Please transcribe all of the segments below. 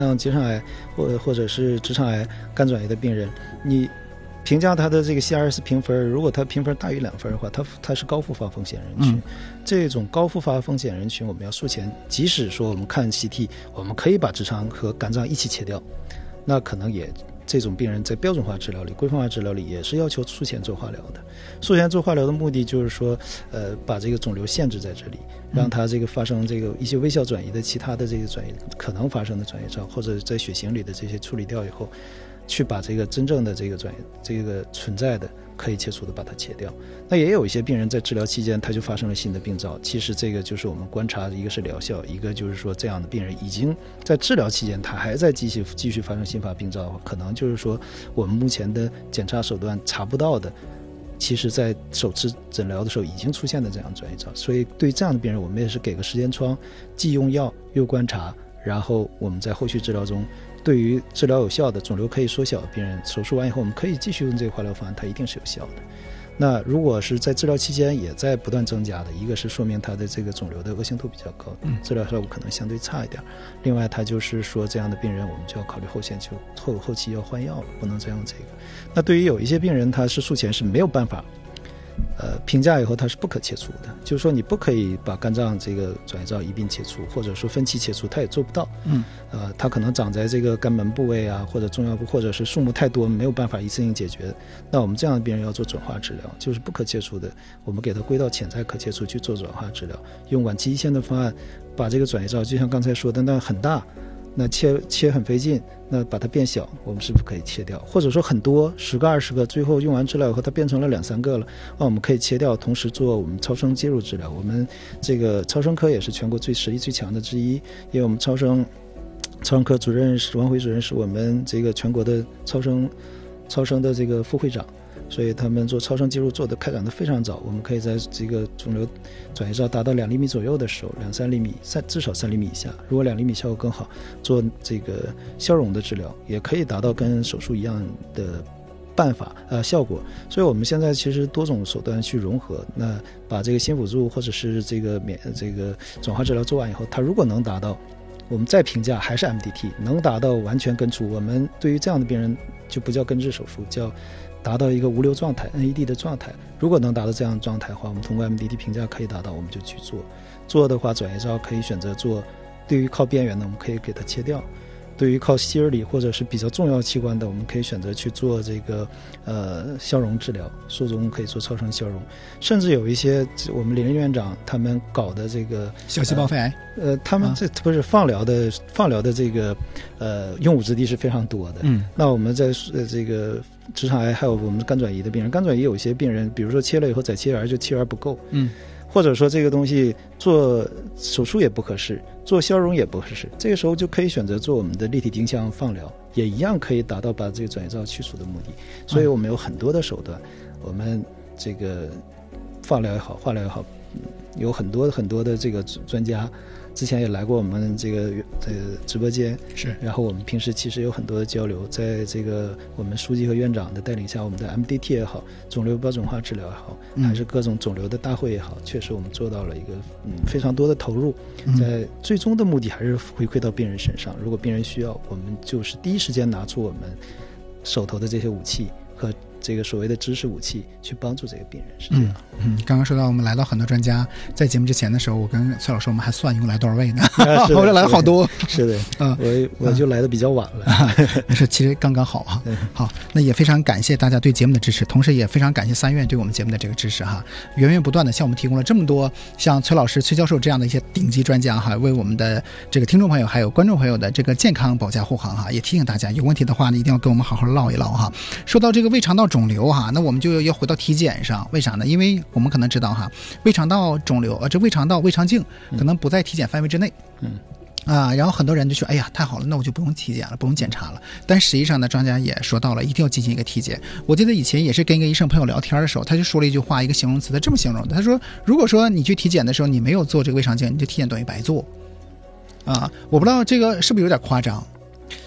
像结肠癌或者是直肠癌、肝转移的病人，你评价他的这个 CRS 评分，如果他评分大于2分的话，他是高复发风险人群。这种高复发风险人群，我们要术前，即使说我们看 CT， 我们可以把直肠和肝脏一起切掉，那可能也这种病人在标准化治疗里、规范化治疗里也是要求术前做化疗的。术前做化疗的目的就是说，把这个肿瘤限制在这里，让它这个发生这个一些微小转移的其他的这个转移可能发生的转移灶，或者在血型里的这些处理掉以后，去把这个真正的这个转移这个存在的可以切除的把它切掉。那也有一些病人在治疗期间他就发生了新的病灶，其实这个就是我们观察，一个是疗效，一个就是说这样的病人已经在治疗期间他还在继续发生新发病灶，可能就是说我们目前的检查手段查不到的，其实在首次诊疗的时候已经出现的这样转移灶。所以对这样的病人我们也是给个时间窗，既用药又观察，然后我们在后续治疗中对于治疗有效的肿瘤可以缩小的病人，手术完以后我们可以继续用这个化疗方案，它一定是有效的。那如果是在治疗期间也在不断增加的，一个是说明它的这个肿瘤的恶性度比较高，治疗效果可能相对差一点。另外它就是说这样的病人我们就要考虑后期要换药了，不能再用这个。那对于有一些病人他是术前是没有办法评价以后它是不可切除的，就是说你不可以把肝脏这个转移灶一并切除，或者说分期切除，它也做不到。它可能长在这个肝门部位啊，或者重要部，或者是数目太多没有办法一次性解决。那我们这样的病人要做转化治疗，就是不可切除的，我们给它归到潜在可切除去做转化治疗，用晚期一线的方案把这个转移灶，就像刚才说的那很大，那切很费劲，那把它变小，我们是不是可以切掉？或者说很多10个20个，最后用完治疗以后它变成了2-3个了，那我们可以切掉，同时做我们超声介入治疗。我们这个超声科也是全国实力最强的之一，因为我们超声科主任是王辉主任，是我们这个全国的超声的这个副会长，所以他们做超声介入开展的非常早。我们可以在这个肿瘤转移灶达到2厘米左右的时候，2-3厘米，至少3厘米以下，如果2厘米效果更好，做这个消融的治疗也可以达到跟手术一样的办法效果。所以我们现在其实多种手段去融合，那把这个心辅助或者是这个转化治疗做完以后，它如果能达到我们再评价还是 MDT 能达到完全根除，我们对于这样的病人就不叫根治手术，叫达到一个无瘤状态 NED 的状态。如果能达到这样的状态的话，我们通过 MDT 评价可以达到，我们就去做的话，转移灶可以选择做，对于靠边缘的我们可以给它切掉，对于靠心里或者是比较重要器官的，我们可以选择去做这个消融治疗，术中可以做超声消融。甚至有一些我们林院长他们搞的这个小细胞肺癌， 他们这不是放疗的这个用武之地是非常多的。那我们在这个直肠癌还有我们肝转移的病人，肝转移有一些病人比如说切了以后再切缘就切缘不够，或者说这个东西做手术也不合适，做消融也不合适，这个时候就可以选择做我们的立体定向放疗，也一样可以达到把这个转移灶去除的目的。所以我们有很多的手段，我们这个放疗也好，化疗也好，有很多的这个专家之前也来过我们这个直播间，是。然后我们平时其实有很多的交流，在这个我们书记和院长的带领下，我们的 MDT 也好，肿瘤标准化治疗也好，还是各种肿瘤的大会也好，确实我们做到了一个非常多的投入，在最终的目的还是回馈到病人身上。如果病人需要，我们就是第一时间拿出我们手头的这些武器和这个所谓的知识武器去帮助这个病人，是这样。 刚刚说到我们来到很多专家，在节目之前的时候，我跟崔老师我们还算一共来多少位呢？我这来了好多。 是的，我就来的比较晚了。 是，其实刚刚好哈。好，那也非常感谢大家对节目的支持，同时也非常感谢三院对我们节目的这个支持哈，源源不断的向我们提供了这么多像崔老师、崔教授这样的一些顶级专家哈，为我们的这个听众朋友还有观众朋友的这个健康保驾护航哈，也提醒大家有问题的话呢，一定要跟我们好好唠一唠哈。说到这个胃肠道肿瘤哈，那我们就要回到体检上，为啥呢？因为我们可能知道哈，胃肠道肿瘤这胃肠道胃肠镜可能不在体检范围之内。然后很多人就说，哎呀，太好了，那我就不用体检了，不用检查了。但实际上呢，专家也说到了，一定要进行一个体检。我记得以前也是跟一个医生朋友聊天的时候，他就说了一句话，一个形容词，他这么形容的，他说，如果说你去体检的时候你没有做这个胃肠镜，你就体检等于白做。我不知道这个是不是有点夸张。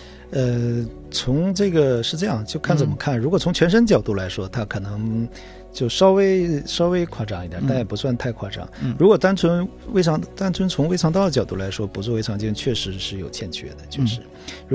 从这个是这样，就看怎么看。如果从全身角度来说，它可能就稍微夸张一点，但也不算太夸张。如果单纯从胃肠道的角度来说，不做胃肠镜确实是有欠缺的，就是。